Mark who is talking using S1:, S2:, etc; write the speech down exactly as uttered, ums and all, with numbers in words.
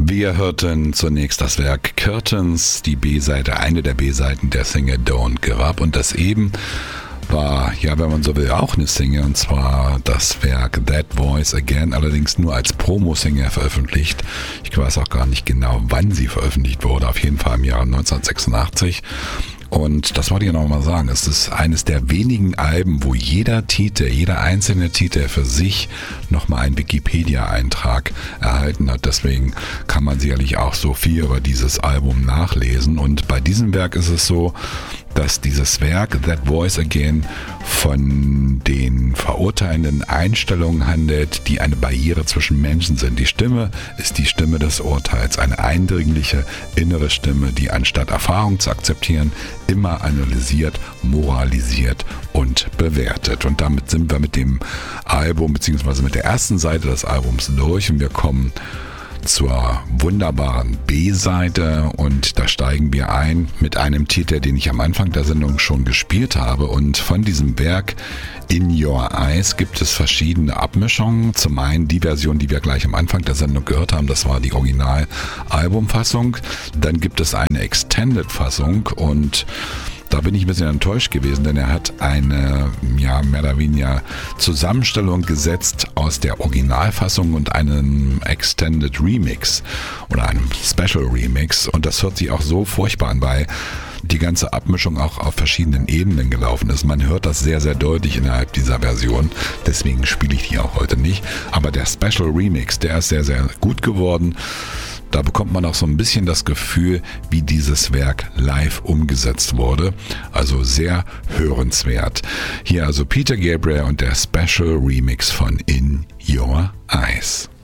S1: Wir hörten zunächst das Werk Curtains, die B-Seite, eine der B-Seiten der Single Don't Give Up, und das eben war, ja, wenn man so will, auch eine Single, und zwar das Werk That Voice Again, allerdings nur als Promo-Single veröffentlicht. Ich weiß auch gar nicht genau, wann sie veröffentlicht wurde, auf jeden Fall im Jahr neunzehnhundertsechsundachtzig. Und das wollte ich nochmal sagen, es ist eines der wenigen Alben, wo jeder Titel, jeder einzelne Titel für sich nochmal einen Wikipedia-Eintrag erhalten hat. Deswegen kann man sicherlich auch so viel über dieses Album nachlesen. Und bei diesem Werk ist es so, dass dieses Werk That Voice Again von den verurteilenden Einstellungen handelt, die eine Barriere zwischen Menschen sind. Die Stimme ist die Stimme des Urteils, eine eindringliche innere Stimme, die anstatt Erfahrung zu akzeptieren, immer analysiert, moralisiert und bewertet. Und damit sind wir mit dem Album bzw. mit der ersten Seite des Albums durch, und wir kommen zur wunderbaren B-Seite, und da steigen wir ein mit einem Titel, den ich am Anfang der Sendung schon gespielt habe, und von diesem Werk In Your Eyes gibt es verschiedene Abmischungen. Zum einen die Version, die wir gleich am Anfang der Sendung gehört haben, das war die Original-Albumfassung. Dann gibt es eine Extended-Fassung, und da bin ich ein bisschen enttäuscht gewesen, denn er hat eine, ja, mehr oder weniger Zusammenstellung gesetzt aus der Originalfassung und einem Extended Remix oder einem Special Remix, und das hört sich auch so furchtbar an, weil die ganze Abmischung auch auf verschiedenen Ebenen gelaufen ist. Man hört das sehr, sehr deutlich innerhalb dieser Version, deswegen spiele ich die auch heute nicht, aber der Special Remix, der ist sehr, sehr gut geworden. Da bekommt man auch so ein bisschen das Gefühl, wie dieses Werk live umgesetzt wurde. Also sehr hörenswert. Hier also Peter Gabriel und der Special Remix von In Your Eyes.